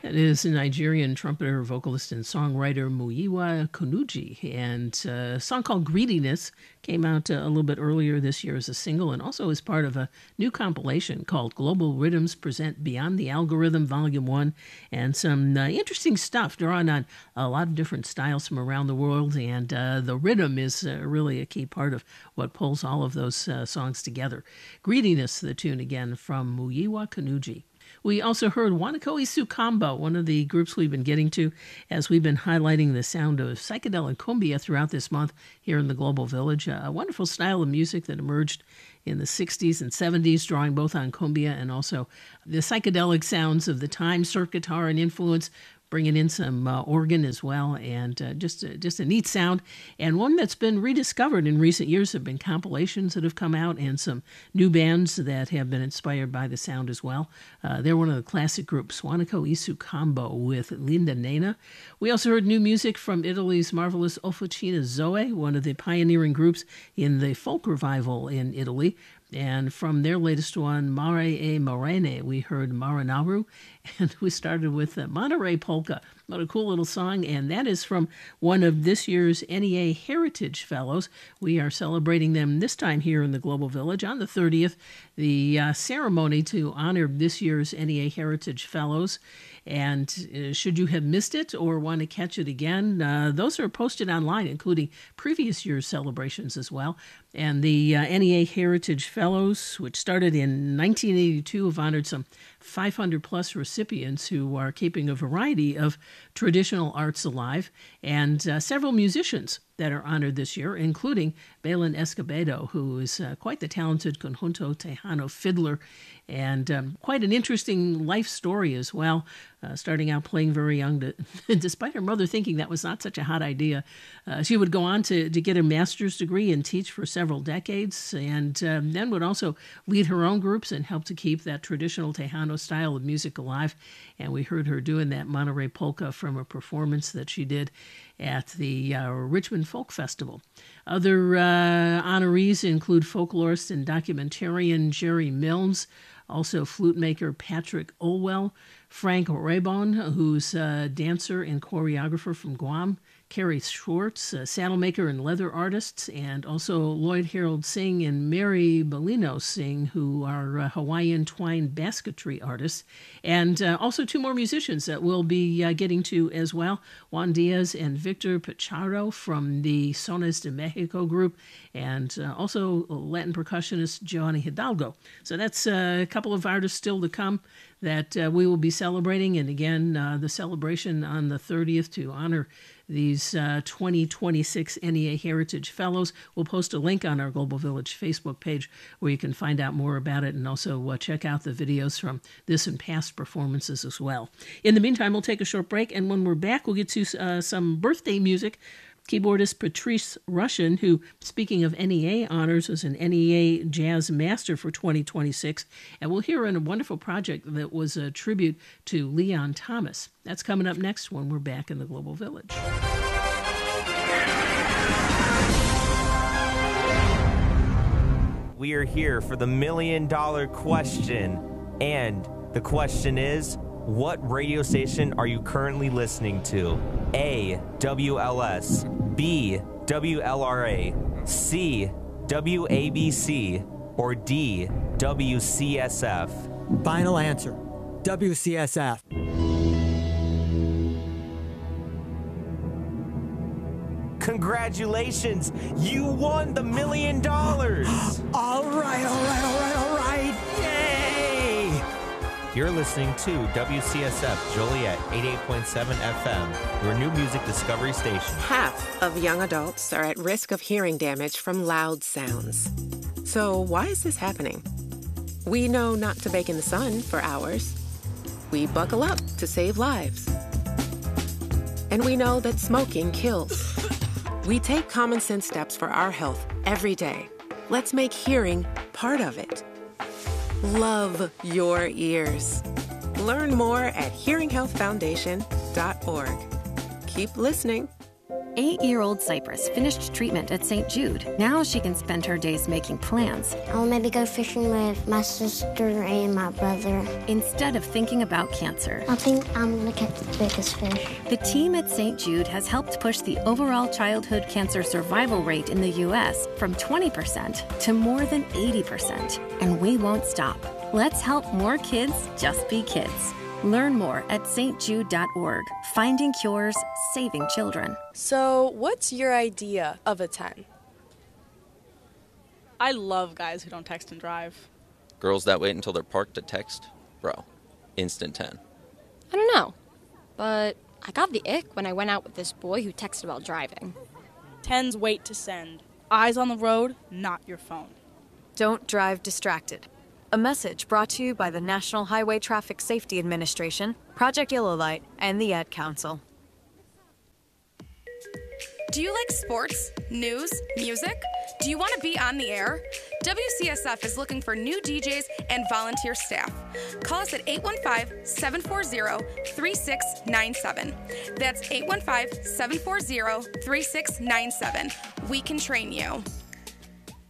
It is Nigerian trumpeter, vocalist, and songwriter Muyiwa Kunuji. And a song called Greediness came out a little bit earlier this year as a single and also as part of a new compilation called Global Rhythms Present Beyond the Algorithm Volume 1. And some interesting stuff drawn on a lot of different styles from around the world. And the rhythm is really a key part of what pulls all of those songs together. Greediness, the tune again from Muyiwa Kunuji. We also heard Wanako Isu Combo, one of the groups we've been getting to as we've been highlighting the sound of psychedelic cumbia throughout this month here in the Global Village. A wonderful style of music that emerged in the 60s and 70s, drawing both on cumbia and also the psychedelic sounds of the time, circuit guitar and influence, bringing in some organ as well, and just a neat sound, and one that's been rediscovered in recent years. There have been compilations that have come out and some new bands that have been inspired by the sound as well. They're one of the classic groups, Wanako Isu Combo with Linda Nena. We also heard new music from Italy's marvelous Officina Zoe, one of the pioneering groups in the folk revival in Italy. And from their latest one, Mare e Morene, we heard Maranaru, and we started with Monterey Polka. What a cool little song, and that is from one of this year's NEA Heritage Fellows. We are celebrating them this time here in the Global Village on the 30th, the ceremony to honor this year's NEA Heritage Fellows. And should you have missed it or want to catch it again, those are posted online, including previous year's celebrations as well. And the NEA Heritage Fellows, which started in 1982, have honored some 500-plus recipients who are keeping a variety of traditional arts alive, and several musicians that are honored this year, including Belen Escobedo, who is quite the talented Conjunto Tejano fiddler, and quite an interesting life story as well, starting out playing very young, despite her mother thinking that was not such a hot idea. She would go on to get a master's degree and teach for several decades, and then would also lead her own groups and help to keep that traditional Tejano style of music alive. And we heard her doing that Monterey Polka from a performance that she did at the Richmond Folk Festival. Other honorees include folklorist and documentarian Jerry Milnes, also flute maker Patrick Olwell, Frank Raybon, who's a dancer and choreographer from Guam, Carrie Schwartz, a saddle maker and leather artist, and also Lloyd Harold Singh and Mary Bellino Singh, who are Hawaiian twine basketry artists, and also two more musicians that we'll be getting to as well, Juan Diaz and Victor Pichardo from the Sones de Mexico group, and also Latin percussionist Giovanni Hidalgo. So that's a couple of artists still to come that we will be celebrating, and again, the celebration on the 30th to honor these 2026 NEA Heritage Fellows. We'll post a link on our Global Village Facebook page where you can find out more about it and also check out the videos from this and past performances as well. In the meantime, we'll take a short break, and when we're back, we'll get to some birthday music. Keyboardist Patrice Rushen, who, speaking of NEA honors, was an NEA Jazz Master for 2026. And we'll hear in a wonderful project that was a tribute to Leon Thomas. That's coming up next when we're back in the Global Village. We are here for the $1 million question. And the question is, what radio station are you currently listening to? A, WLS, B, WLRA, C, WABC, or D, WCSF? Final answer, WCSF. Congratulations! You won the $1 million! All right. Yay! You're listening to WCSF Joliet 88.7 FM, your new music discovery station. Half of young adults are at risk of hearing damage from loud sounds. So why is this happening? We know not to bake in the sun for hours. We buckle up to save lives. And we know that smoking kills. We take common sense steps for our health every day. Let's make hearing part of it. Love your ears. Learn more at hearinghealthfoundation.org. Keep listening. 8-year-old Cypress finished treatment at St. Jude. Now she can spend her days making plans. I'll maybe go fishing with my sister and my brother. Instead of thinking about cancer. I think I'm going to catch the biggest fish. The team at St. Jude has helped push the overall childhood cancer survival rate in the U.S. from 20% to more than 80%. And we won't stop. Let's help more kids just be kids. Learn more at stjude.org. Finding cures, saving children. So, what's your idea of a 10? I love guys who don't text and drive. Girls that wait until they're parked to text? Bro, instant 10. I don't know, but I got the ick when I went out with this boy who texted while driving. 10s wait to send. Eyes on the road, not your phone. Don't drive distracted. A message brought to you by the National Highway Traffic Safety Administration, Project Yellow Light, and the Ad Council. Do you like sports, news, music? Do you want to be on the air? WCSF is looking for new DJs and volunteer staff. Call us at 815-740-3697. That's 815-740-3697. We can train you.